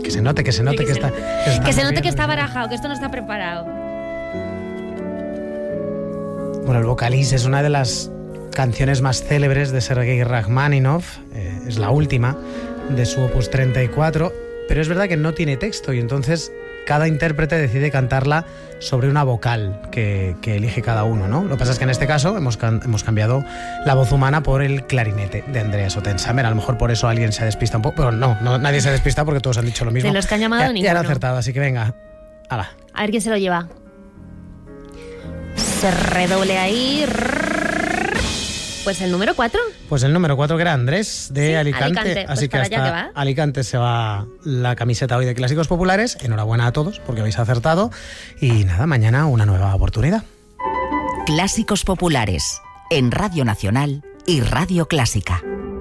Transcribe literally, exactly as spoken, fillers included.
que se note, que se note que, que, se, está, que, está que se note que está barajado, que esto no está preparado. Bueno, el Vocalís es una de las canciones más célebres de Sergei Rachmaninoff, eh, es la última de su opus treinta y cuatro, pero es verdad que no tiene texto y entonces cada intérprete decide cantarla sobre una vocal que, que elige cada uno, ¿no? Lo que pasa es que en este caso hemos, hemos cambiado la voz humana por el clarinete de Andreas Ottensamer. A lo mejor por eso alguien se despista un poco, pero no, no nadie se despista porque todos han dicho lo mismo. De los que han llamado ya, ninguno. Ya han acertado, así que venga, hala. A ver quién se lo lleva. Se redoble ahí. Pues el número cuatro. Pues el número cuatro, que era Andrés de Sí, Alicante. Alicante. Pues así que para hasta allá que va. Alicante se va la camiseta hoy de Clásicos Populares. Enhorabuena a todos porque habéis acertado. Y nada, mañana una nueva oportunidad. Clásicos Populares en Radio Nacional y Radio Clásica.